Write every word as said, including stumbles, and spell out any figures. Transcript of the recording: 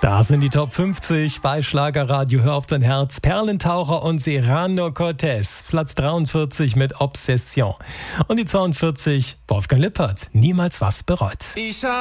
Da sind die Top fünfzig bei Schlagerradio. Hör auf dein Herz. Perlentaucher und Serrano Cortez. Platz dreiundvierzig mit Obsession. Und die zweiundvierzig, Wolfgang Lippert. Niemals was bereut. Ich